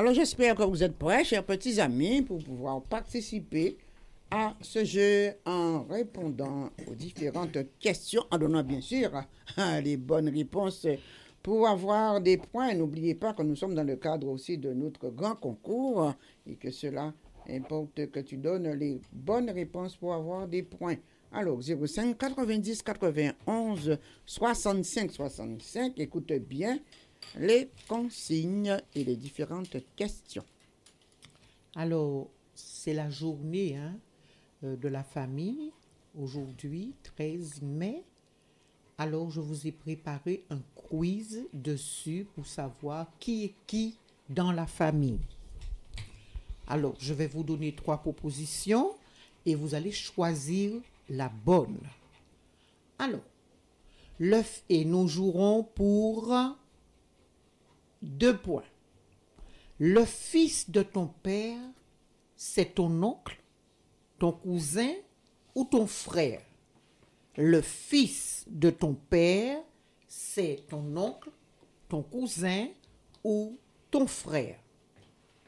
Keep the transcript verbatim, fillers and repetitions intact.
Alors j'espère que vous êtes prêts, chers petits amis, pour pouvoir participer à ce jeu en répondant aux différentes questions, en donnant bien sûr les bonnes réponses pour avoir des points. N'oubliez pas que nous sommes dans le cadre aussi de notre grand concours et que cela importe que tu donnes les bonnes réponses pour avoir des points. Alors, zéro cinq quatre-vingt-dix quatre-vingt-onze soixante-cinq soixante-cinq, écoute bien les consignes et les différentes questions. Alors, c'est la journée hein, de la famille, aujourd'hui, treize mai. Alors, je vous ai préparé un quiz dessus pour savoir qui est qui dans la famille. Alors, je vais vous donner trois propositions et vous allez choisir la bonne. Alors, l'œuf et nous jouerons pour deux points. Le fils de ton père, c'est ton oncle, ton cousin ou ton frère. Le fils de ton père, c'est ton oncle, ton cousin ou ton frère.